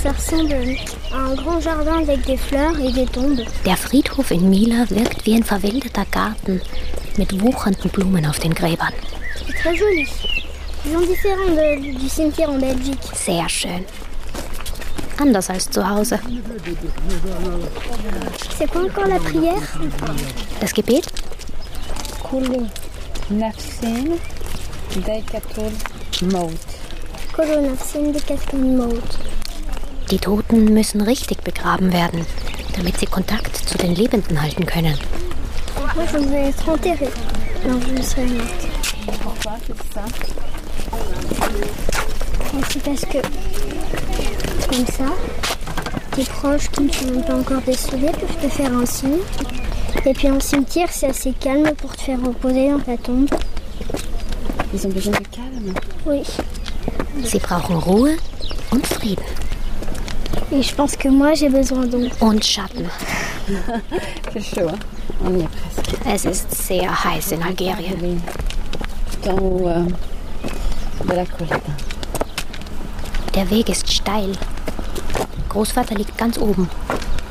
Ça ressemble à un grand jardin avec des fleurs et des tombes. Der Friedhof in Mila wirkt wie ein verwilderter Garten mit wuchernden Blumen auf den Gräbern. C'est très joli. Ils différent du cimetière en Belgique. Sehr schön. Anders als zu Hause. C'est quoi encore la prière? Das Gebet? كل نفس ذائقة الموت. كل نفس ذائقة الموت. Die Toten müssen richtig begraben werden, damit sie Kontakt zu den Lebenden halten können. Moi, je voudrais être enterrée. Non, je serais morte. Pourquoi c'est ça? C'est parce que, comme ça, tes proches qui ne sont pas encore décédés peuvent te faire un signe. Et puis en cimetière, c'est assez calme pour te faire reposer dans ta tombe. Ils ont besoin de calme. Oui. Sie brauchen Ruhe und Frieden. Et je pense que moi, j'ai besoin d'ombre. Und Schatten. C'est chaud, hein? On y est presque. Es ist sehr heiß in Algerien. Tout en haut de la colline. Der Weg ist steil. Großvater liegt ganz oben.